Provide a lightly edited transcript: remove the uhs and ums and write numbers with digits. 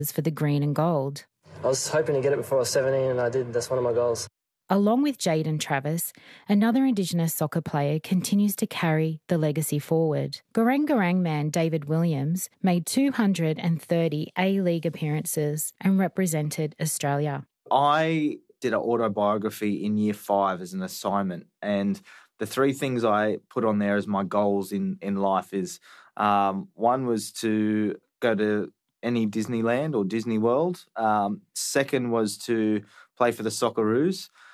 for the green and gold. I was hoping to get it before I was 17 and I did. That's one of my goals. Along with Jaden Travis, another Indigenous soccer player continues to carry the legacy forward. Garang Garang man David Williams made 230 A-League appearances and represented Australia. I did an autobiography in year 5 as an assignment, and the 3 things I put on there as my goals in life is one was to go to any Disneyland or Disney World. Second was to play for the Socceroos.